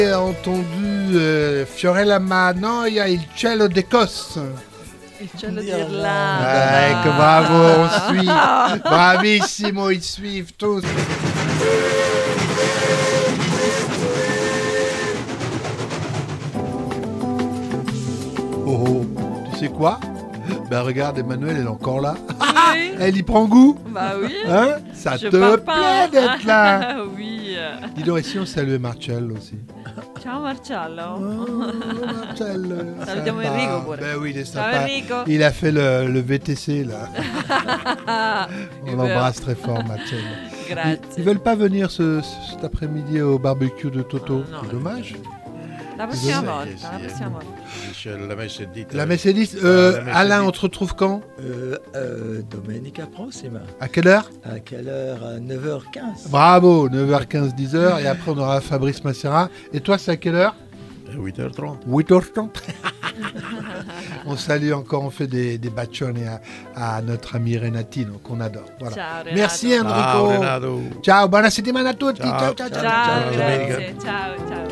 J'ai entendu Fiorella Mannoia, il cielo d'Écosse. Il cielo d'Irlanda. Ecco, bravo, on suit. Bravissimo, ils suivent tous. Oh, tu sais quoi? Ben regarde, Emmanuel, elle est encore là. Oui. Elle y prend goût. Bah oui. Hein? Ça Je te pars plaît pas. d'être là. Oui. Dis donc, ici on salue Marcello aussi. Ciao Marcello. Oh, Marcello. Salutiamo sympa. Enrico pure. Ben oui, il est Ciao sympa. Enrico. Il a fait le VTC là. On l'embrasse très fort, Marcello. Grazie. Ils veulent pas venir cet après-midi au barbecue de Toto. No. C'est dommage. La prossima Sì, volta, la prossima volta. Dice la messa è dita. La messe est 10. La messe est Alain, dite. on te retrouve quand? Domenica prossima. À quelle heure? À quelle heure? À 9h15. Bravo, 9h15, 10h. Et après, on aura Fabrice Masséra. Et toi, c'est à quelle heure? 8h30. 8h30. On salue encore, on fait des bacioni à notre ami Renatino, qu'on adore. Voilà. Ciao Renato. Merci Enrico. Ciao Renato. Ciao, buona settimana a tutti. Ciao. Ciao, ciao, ciao. Ciao, Ciao, grazie. Ciao, ciao.